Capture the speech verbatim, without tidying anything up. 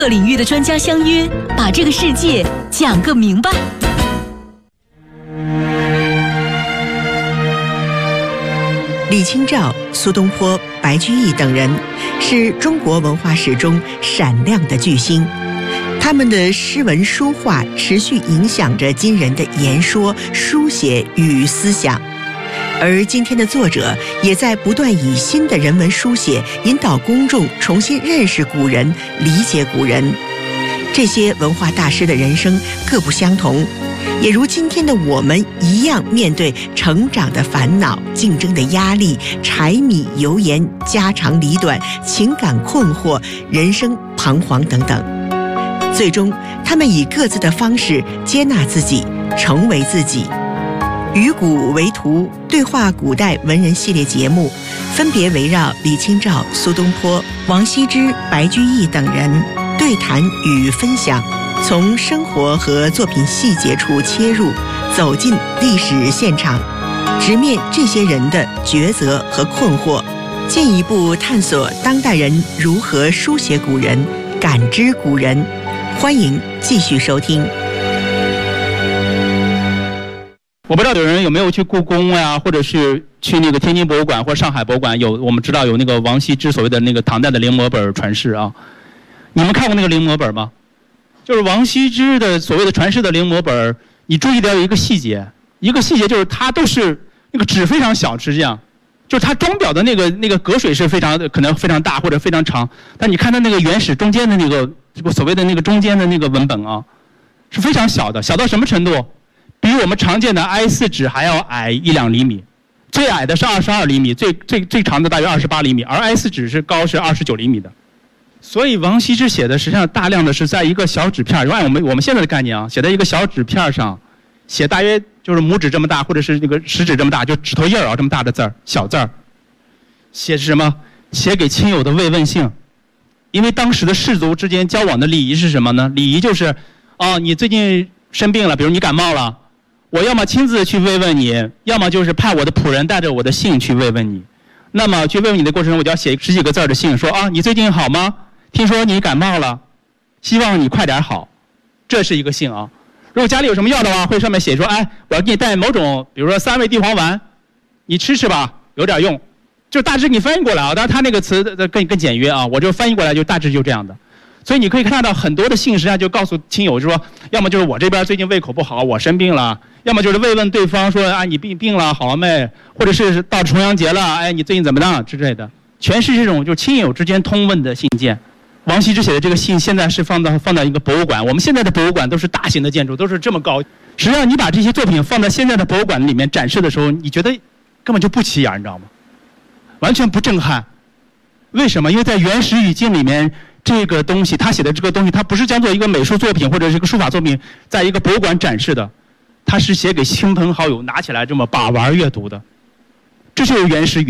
各领域的专家相约，把这个世界讲个明白。 李清照、苏东坡、白居易等人是中国文化史中闪亮的巨星，他们的诗文书画持续影响着今人的言说、书写与思想。而今天的作者也在不断以新的人文书写引导公众重新认识古人、理解古人。这些文化大师的人生各不相同，也如今天的我们一样，面对成长的烦恼、竞争的压力、柴米油盐、家长里短、情感困惑、人生彷徨等等。最终，他们以各自的方式接纳自己，成为自己。与古为图对话古代文人系列节目，分别围绕李清照、苏东坡、王羲之、白居易等人对谈与分享，从生活和作品细节处切入，走进历史现场，直面这些人的抉择和困惑，进一步探索当代人如何书写古人、感知古人。欢迎继续收听。 我不知道有人有没有去故宫呀，或者是去那个天津博物馆或者上海博物馆，有我们知道有那个王羲之所谓的那个唐代的临摹本传世啊。你们看过那个临摹本吗？就是王羲之的所谓的传世的临摹本，你注意到一个细节，一个细节就是它都是那个纸非常小，是这样，就是它装裱的那个那个格水是非常可能非常大或者非常长，但你看它那个原始中间的那个所谓的那个中间的那个文本啊，是非常小的，小到什么程度？比我们常见的 A 四 纸还要矮一两厘米，最矮的是二十二厘米，最最最长的大约二十八厘米，而 A 四 纸是高是二十九厘米的。所以王羲之写的实际上大量的是在一个小纸片，按我们我们现在的概念啊，写在一个小纸片上，写大约就是拇指这么大，或者是那个食指这么大，就指头印儿啊这么大的字儿，小字儿。写是什么？写给亲友的慰问信。因为当时的士族之间交往的礼仪是什么呢？礼仪就是，哦，你最近生病了，比如你感冒了。我要么亲自去慰问你，要么就是派我的仆人带着我的信去慰问你。那么去慰问你的过程中，我就要写十几个字的信，说啊，你最近好吗？听说你感冒了，希望你快点好。这是一个信啊。如果家里有什么药的话，会上面写说，哎，我要给你带某种，比如说三味地黄丸，你吃吃吧，有点用。就大致给你翻译过来啊，当然他那个词更更简约啊，我就翻译过来就大致就这样的。所以你可以看到很多的信实际上就告诉亲友，就是说，要么就是我这边最近胃口不好，我生病了。要么就是慰问对方说啊，你病病了好了没？或者是到重阳节了，哎，你最近怎么样之类的，全是这种就亲友之间通问的信件。王羲之写的这个信现在是放到放到一个博物馆，我们现在的博物馆都是大型的建筑，都是这么高。实际上你把这些作品放在现在的博物馆里面展示的时候，你觉得根本就不起眼，你知道吗？完全不震撼。为什么？因为在原始语境里面，这个东西他写的这个东西，它不是将做一个美术作品或者是一个书法作品，在一个博物馆展示的。他是写给亲朋好友拿起来这么把玩阅读的，这就是原始语。